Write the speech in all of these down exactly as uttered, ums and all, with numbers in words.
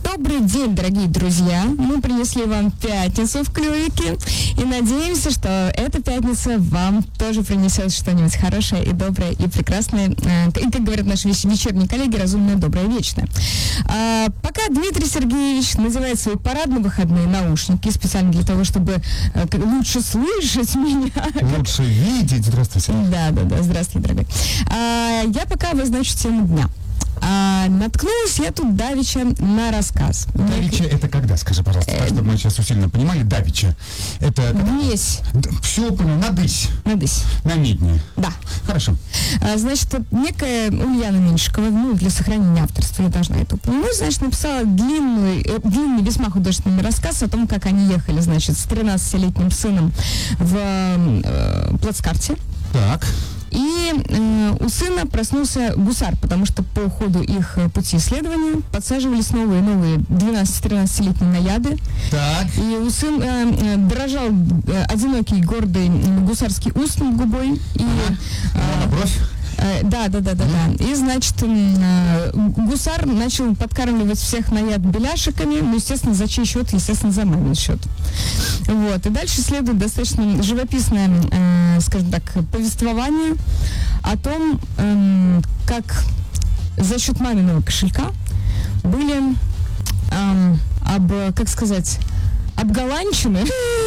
Добрый день, дорогие друзья. Мы принесли вам пятницу в клювике и надеемся, что эта пятница вам тоже принесет что-нибудь хорошее и доброе и прекрасное. И, как говорят наши вечерние коллеги, разумное, доброе, вечное. А, пока Дмитрий Сергеевич надевает свои парадно-выходные наушники специально для того, чтобы лучше слышать меня. Лучше видеть. Здравствуйте. Да, да, да. Здравствуйте, дорогой. А, я пока обозначу тему дня. А, наткнулась я тут давеча на рассказ. Давича это когда, скажи, пожалуйста, так, чтобы мы сейчас усиленно понимали. Давича. Это... Днесь. Все понял, надысь. Надысь. На медне. Да. Хорошо. А, значит, вот некая Ульяна Меньшикова, ну, для сохранения авторства, я должна это упомянуть, значит, написала длинный, э, длинный, весьма художественный рассказ о том, как они ехали, значит, с тринадцатилетним сыном в э, плацкарте. Так. И э, у сына проснулся гусар, потому что по ходу их э, пути исследования подсаживались новые и новые двенадцати-тринадцатилетние наяды. Так. И у сына э, дрожал э, одинокий гордый гусарский ус над губой. И, ага. э, бровь. Э, да, да, да, да, да. И, значит, э, гусар начал подкармливать всех наяд беляшиками, ну, естественно, за чей счет? Естественно, за мамин счет. Вот. И дальше следует достаточно живописное, э, скажем так, повествование о том, э, как за счет маминого кошелька были, э, об, как сказать, обголанчены.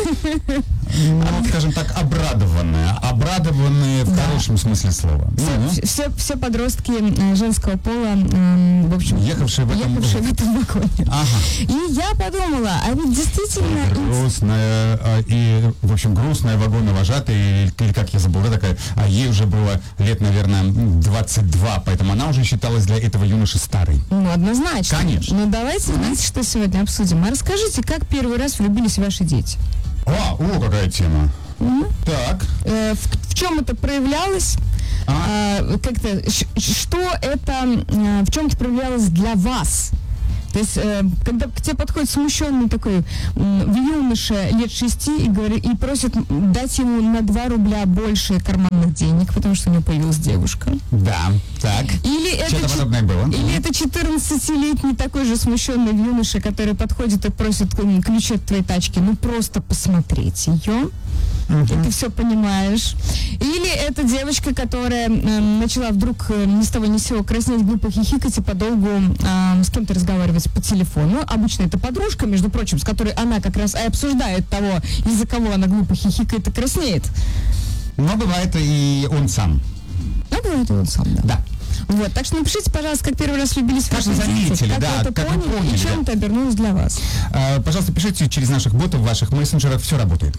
Ну, скажем так, обрадованные. Обрадованные в да. хорошем смысле слова. Все, ну, все, все подростки э, женского пола, э, в общем, ехавшие в этом, ехавшие в этом вагоне. Ага. И я подумала, а ведь действительно... Грустная, и, в общем, грустная вагоновожатая, или, или как я забыл, да, такая, а ей уже было лет, наверное, двадцать два, поэтому она уже считалась для этого юноши старой. Ну, однозначно. Конечно. Ну, давайте, знаете, что сегодня обсудим? А расскажите, как первый раз влюбились ваши дети? А, о, какая тема. Mm-hmm. Так. Э, в, в чем это проявлялось? А? Э, как-то, ш, что это, э, в чем это проявлялось для вас? То есть, э, когда к тебе подходит смущенный такой э, юноша лет шести и, говорит, и просит дать ему на два рубля больше карманных денег, потому что у него появилась девушка. Да, так. Или это, что-то подобное было. Или это четырнадцатилетний такой же смущенный юноша, который подходит и просит ключи от твоей тачки, ну просто посмотреть ее. Uh-huh. И ты все понимаешь. Или это девочка, которая э, начала вдруг э, ни с того ни с сего краснеть, глупо хихикать и подолгу э, с кем-то разговаривать по телефону. Обычно это подружка, между прочим, с которой она как раз и обсуждает того, из-за кого она глупо хихикает и краснеет. Но бывает и он сам. А бывает и он сам, да. Да. Вот, так что напишите, пожалуйста, как первый раз влюбились в ваши дети, как да, вы это как поняли, вы поняли, и чем да. это обернулось для вас. А, пожалуйста, пишите через наших ботов, в ваших мессенджерах, все работает.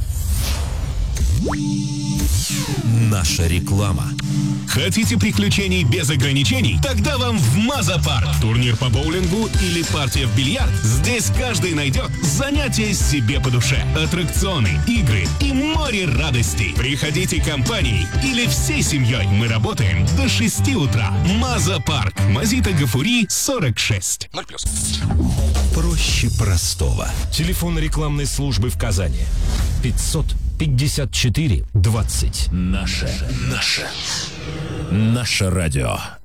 Наша реклама. Хотите приключений без ограничений? Тогда вам в Мазапарк. Турнир по боулингу или партия в бильярд? Здесь каждый найдет занятие себе по душе. Аттракционы, игры и море радостей. Приходите компанией или всей семьей. Мы работаем до шести утра. Мазапарк. Мазита Гафури, сорок шесть. ноль плюс. Проще простого. Телефон рекламной службы в Казани. пятьсот пятьдесят четыре двадцать. Наше, наше, наше радио.